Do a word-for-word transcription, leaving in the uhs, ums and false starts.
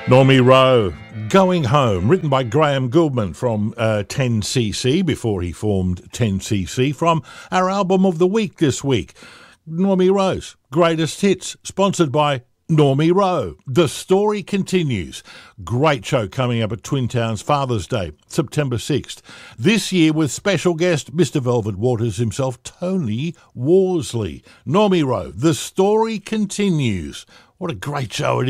Normie Rowe, Going Home, written by Graham Goodman from uh, ten C C, before he formed ten C C, from our album of the week this week, Normie Rowe's Greatest Hits, sponsored by Normie Rowe. The story continues. Great show coming up at Twin Towns Father's Day, September sixth. This year with special guest, Mister Velvet Waters himself, Tony Worsley. Normie Rowe, the story continues. What a great show it is.